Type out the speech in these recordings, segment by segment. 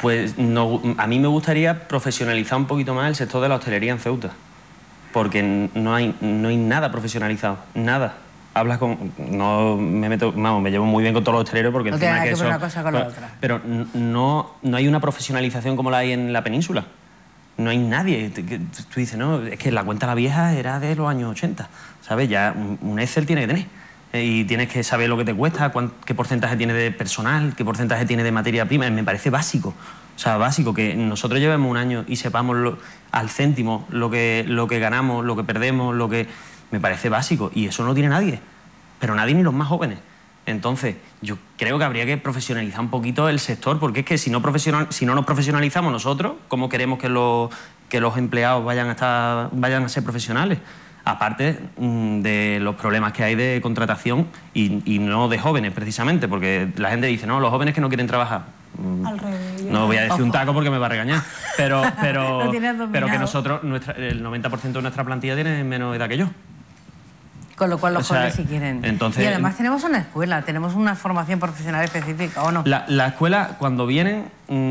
Pues no, a mí me gustaría profesionalizar un poquito más el sector de la hostelería en Ceuta, porque no hay nada profesionalizado, nada. Hablas con... No me meto... Vamos, me llevo muy bien con todos los hosteleros porque no encima tiene nada que que ver eso... una cosa con la otra. Pero no hay una profesionalización como la hay en la península. No hay nadie. Tú dices, no, es que la cuenta la vieja era de los años 80, ¿sabes? Ya un Excel tiene que tener. Y tienes que saber lo que te cuesta, qué porcentaje tiene de personal, qué porcentaje tiene de materia prima. Me parece básico. O sea, básico, que nosotros llevemos un año y sepamos al céntimo lo que ganamos, lo que perdemos, lo que... Me parece básico. Y eso no tiene nadie. Pero nadie, ni los más jóvenes. Entonces, yo creo que habría que profesionalizar un poquito el sector, porque es que si no nos profesionalizamos nosotros, ¿cómo queremos que los empleados vayan a ser profesionales? Aparte de los problemas que hay de contratación y no de jóvenes, precisamente, porque la gente dice, no, los jóvenes que no quieren trabajar. Al revés. No voy a decir un taco porque me va a regañar, pero que nosotros, el 90% de nuestra plantilla tiene menos edad que yo. Con lo cual los jóvenes sí quieren. Entonces, y además tenemos una escuela, tenemos una formación profesional específica, ¿o no? La escuela, cuando vienen...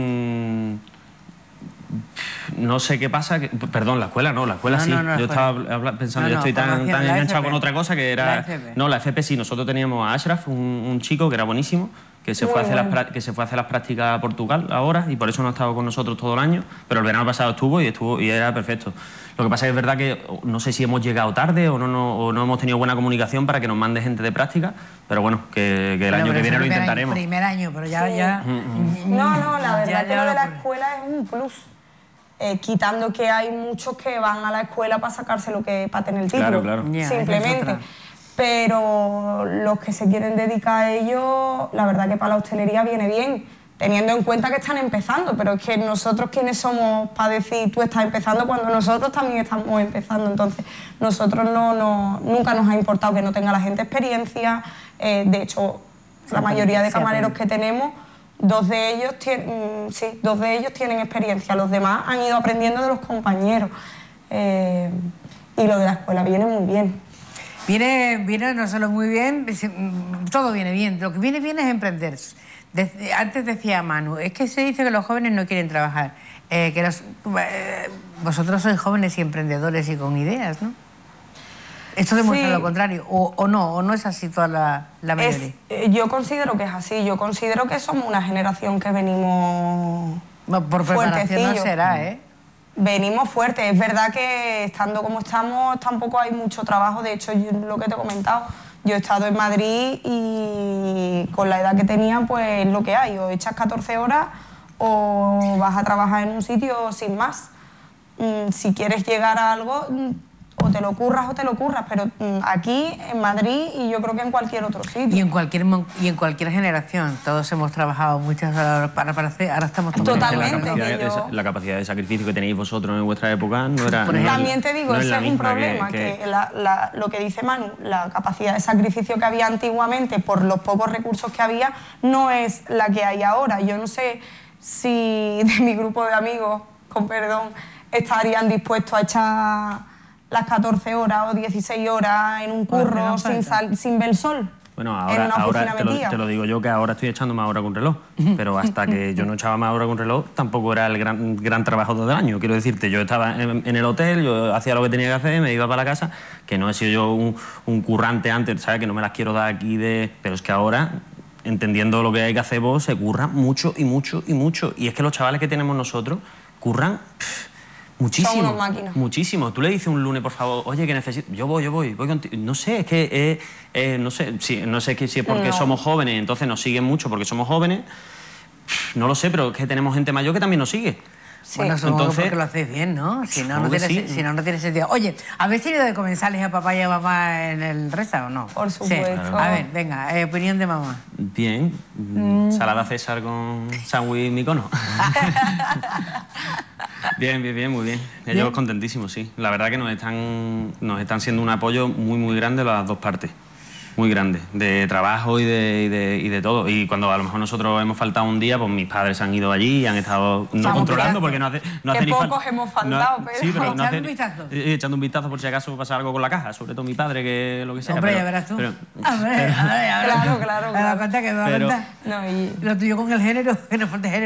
no sé qué pasa... perdón, la escuela sí. Yo estaba pensando, yo estoy tan enganchado con otra cosa que era... La FP sí. Nosotros teníamos a Ashraf, un chico que era buenísimo, que se fue a hacer las prácticas a Portugal ahora, y por eso no ha estado con nosotros todo el año, pero el verano pasado estuvo y era perfecto. Lo que pasa es que es verdad que no sé si hemos llegado tarde o no hemos tenido buena comunicación para que nos mande gente de práctica, pero bueno, que el año que viene lo intentaremos. Primer año, pero ya... No, la verdad que lo de la escuela es un plus. Quitando que hay muchos que van a la escuela para sacarse para tener el título, claro. Simplemente. Pero los que se quieren dedicar a ello, la verdad que para la hostelería viene bien, teniendo en cuenta que están empezando, pero es que nosotros quiénes somos para decir tú estás empezando cuando nosotros también estamos empezando. Entonces nosotros nunca nos ha importado que no tenga la gente experiencia. De hecho, la mayoría de camareros que tenemos, dos de ellos tienen experiencia, los demás han ido aprendiendo de los compañeros. Y lo de la escuela viene muy bien. Viene no solo muy bien, todo viene bien. Lo que viene bien es emprender. Antes decía Manu, es que se dice que los jóvenes no quieren trabajar. Vosotros sois jóvenes y emprendedores y con ideas, ¿no? Esto demuestra lo contrario, o no es así toda la mayoría. Yo considero que es así. Yo considero que somos una generación que venimos por preparación no será, ¿eh? Venimos fuertes. Es verdad que estando como estamos tampoco hay mucho trabajo. De hecho, lo que te he comentado, yo he estado en Madrid y con la edad que tenía, pues lo que hay. O echas 14 horas o vas a trabajar en un sitio sin más. Si quieres llegar a algo, o te lo curras, pero aquí, en Madrid, y yo creo que en cualquier otro sitio. Y en cualquier generación, todos hemos trabajado muchas horas para hacer, ahora estamos tomando... Totalmente. La capacidad de sacrificio que tenéis vosotros en vuestra época no era... También te digo, ese es un problema, lo que dice Manu, la capacidad de sacrificio que había antiguamente por los pocos recursos que había, no es la que hay ahora. Yo no sé si de mi grupo de amigos, con perdón, estarían dispuestos a echar las 14 horas o 16 horas en un curro sin ver el sol. Bueno, ahora te lo digo yo, que ahora estoy echando más horas con reloj, pero hasta que yo no echaba más horas con reloj tampoco era el gran trabajo del año. Quiero decirte, yo estaba en el hotel, yo hacía lo que tenía que hacer, me iba para la casa, que no he sido yo un currante antes, ¿sabes? Que no me las quiero dar aquí pero es que ahora, entendiendo lo que hay que hacer vos, se curra mucho y mucho y mucho. Y es que los chavales que tenemos nosotros curran... muchísimo, muchísimo. Tú le dices un lunes, por favor, oye, que necesito... Yo voy contigo. No sé, es que... no sé si es porque somos jóvenes, entonces nos siguen mucho porque somos jóvenes. No lo sé, pero es que tenemos gente mayor que también nos sigue. Sí. Bueno, entonces, porque lo hacéis bien, ¿no? Si no, no tiene sentido. Oye, ¿habéis ido de comensales a papá y a mamá en el restaurante o no? Por supuesto. Sí. A ver, venga, opinión de mamá. Bien. Salada César con sándwich Micono. Bien, muy bien. Ellos contentísimos, sí. La verdad que nos están siendo un apoyo muy grande las dos partes. Muy grande, de trabajo y de todo. Y cuando a lo mejor nosotros hemos faltado un día, pues mis padres han ido allí y han estado controlando porque no hace ni falta. Pocos hemos faltado, pero... Sí, pero echando un vistazo. Echando un vistazo por si acaso pasa algo con la caja, sobre todo mi padre, que lo que sea. Hombre, ya verás tú. Claro. Me da cuenta que me va a contar. Lo tuyo con el género, que no falte género.